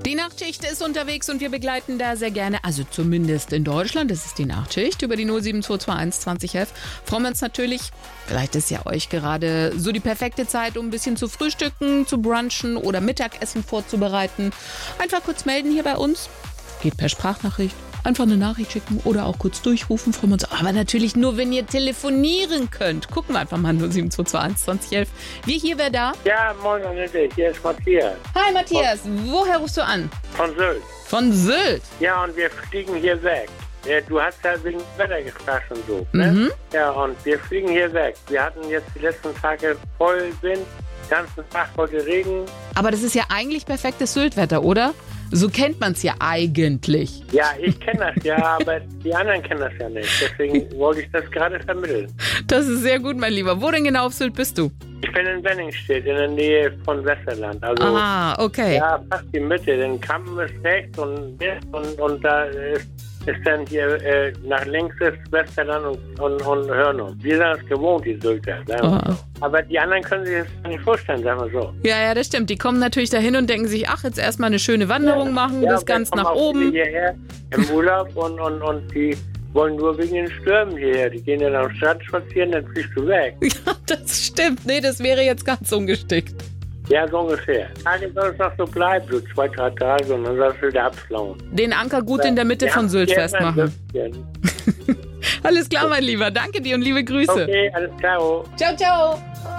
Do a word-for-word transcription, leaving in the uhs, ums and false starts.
Die Nachtschicht ist unterwegs und wir begleiten da sehr gerne, also zumindest in Deutschland, das ist die Nachtschicht, über die null sieben zwei zwei eins zwanzig elf. Freuen wir uns natürlich, vielleicht ist ja euch gerade so die perfekte Zeit, um ein bisschen zu frühstücken, zu brunchen oder Mittagessen vorzubereiten. Einfach kurz melden hier bei uns, geht per Sprachnachricht. Einfach eine Nachricht schicken oder auch kurz durchrufen, freuen wir uns. Aber natürlich nur, wenn ihr telefonieren könnt. Gucken wir einfach mal null sieben zwei zwei eins zwanzig elf. Wir hier, wer da? Ja, moin Annette, hier ist Matthias. Hi Matthias, woher rufst du an? Von Sylt. Von Sylt? Ja, und wir fliegen hier weg. Ja, du hast ja wegen Wetter gefragt und so, ne? Mhm. Ja, und wir fliegen hier weg. Wir hatten jetzt die letzten Tage voll Wind, den ganzen Tag heute Regen. Aber das ist ja eigentlich perfektes Syltwetter, oder? So kennt man es ja eigentlich. Ja, ich kenne das ja, aber die anderen kennen das ja nicht. Deswegen wollte ich das gerade vermitteln. Das ist sehr gut, mein Lieber. Wo denn genau auf Sylt bist du? Ich bin in Wenningstedt, in der Nähe von Westerland. Also, Ah, okay. ja, fast die Mitte. Den Kampen ist rechts und und, und da ist, ist dann hier äh, nach links ist Westerland und, und, und Hörnum. Wir sind das gewohnt, die Sylter. Sagen wir Oh. so. Aber die anderen können sich das nicht vorstellen, sagen wir so. Ja, ja, das stimmt. Die kommen natürlich dahin und denken sich, ach, jetzt erstmal eine schöne Wanderung machen, Ja, bis wir ganz kommen nach auch oben. viele hierher im Urlaub und, und, und die wollen nur wegen den Stürmen hierher. Die gehen dann am Strand spazieren, dann fliegst du weg. Ja, das stimmt. Nee, das wäre jetzt ganz ungestickt. Ja, so ungefähr. Tage soll es noch so bleiben, so zwei, drei Tage und dann sollst du wieder abflauen. Den Anker gut in der Mitte Wir von haben Sylt hier festmachen. immer ein Lüftchen. Alles klar, mein Lieber. Danke dir und liebe Grüße. Okay, alles klar. Ciao, ciao.